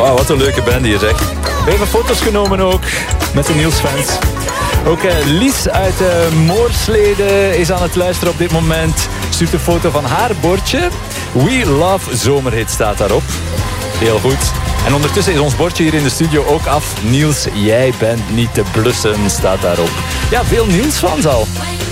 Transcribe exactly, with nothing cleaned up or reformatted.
Wauw, wat een leuke band hier, zeg. Even foto's genomen ook met de Niels-fans. Ook uh, Lies uit uh, Moorsleden is aan het luisteren op dit moment. Stuurt een foto van haar bordje. We Love Zomerhit staat daarop. Heel goed. En ondertussen is ons bordje hier in de studio ook af. Niels, jij bent niet te blussen, staat daarop. Ja, veel Niels-fans al.